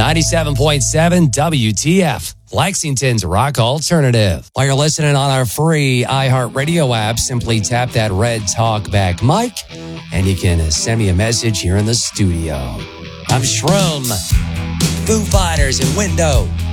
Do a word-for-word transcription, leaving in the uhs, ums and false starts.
ninety-seven point seven W T F, Lexington's rock alternative. While you're listening on our free iHeartRadio app, simply tap that red talkback mic, and you can send me a message here in the studio. I'm Shroom, Foo Fighters, and Window.